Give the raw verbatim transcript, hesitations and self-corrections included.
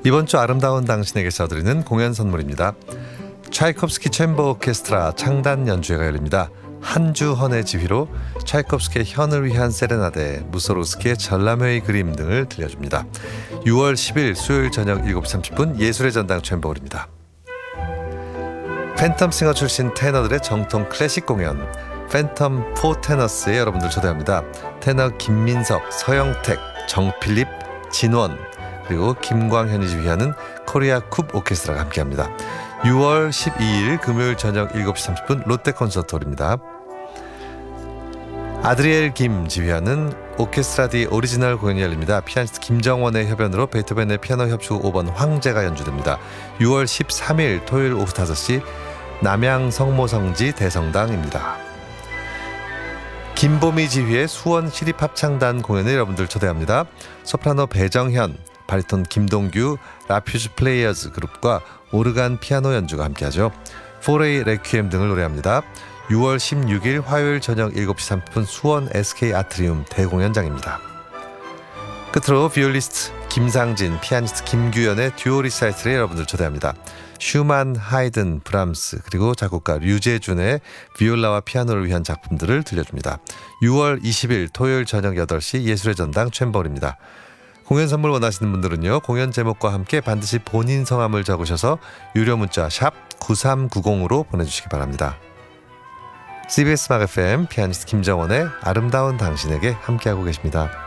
이번 주 아름다운 당신에게 써드리는 공연 선물입니다. 차이콥스키 챔버 오케스트라 창단 연주회가 열립니다. 한주헌의 지휘로 차이콥스키의 현을 위한 세레나데, 무소로스키의 전람회의 그림 등을 들려줍니다. 유월 십일 수요일 저녁 일곱 시 삼십 분 예술의 전당 챔버홀입니다. 팬텀싱어 출신 테너들의 정통 클래식 공연, 팬텀 포 테너스에 여러분들 초대합니다. 테너 김민석, 서영택, 정필립, 진원, 그리고 김광현이 지휘하는 코리아 쿱 오케스트라가 함께합니다. 유월 십이일 금요일 저녁 일곱 시 삼십 분 롯데 콘서트홀입니다. 아드리엘 김 지휘하는 오케스트라 디 오리지널 공연이 열립니다. 피아니스트 김정원의 협연으로 베토벤의 피아노 협주곡 오 번 황제가 연주됩니다. 유월 십삼일 토요일 오후 다섯 시 남양 성모성지 대성당입니다. 김보미 지휘의 수원 시립합창단 공연에 여러분들 초대합니다. 소프라노 배정현, 바리톤 김동규, 라퓨즈 플레이어즈 그룹과 오르간 피아노 연주가 함께하죠. 포레이 레퀴엠 등을 노래합니다. 유월 십육일 화요일 저녁 일곱 시 삼십 분 수원 에스케이 아트리움 대공연장입니다. 끝으로 비올리스트 김상진, 피아니스트 김규현의 듀오 리사이틀에 여러분들 초대합니다. 슈만, 하이든, 브람스 그리고 작곡가 류재준의 비올라와 피아노를 위한 작품들을 들려줍니다. 유월 이십일 토요일 저녁 여덟 시 예술의 전당 챔버홀입니다. 공연 선물 원하시는 분들은요, 공연 제목과 함께 반드시 본인 성함을 적으셔서 유료 문자 샵 구삼구공으로 보내주시기 바랍니다. 씨비에스 막 에프엠 피아니스트 김정원의 아름다운 당신에게 함께하고 계십니다.